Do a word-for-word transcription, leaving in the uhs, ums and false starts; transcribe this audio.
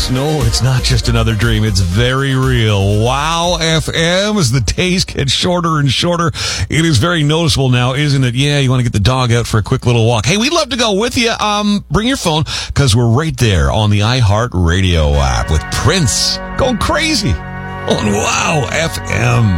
folks. No, it's not just another dream. It's very real. Wow F M, as the days get shorter and shorter, it is very noticeable now, isn't it? Yeah, you want to get the dog out for a quick little walk. Hey, we'd love to go with you. Um, bring your phone, because we're right there on the iHeartRadio app with Prince going crazy on Wow F M.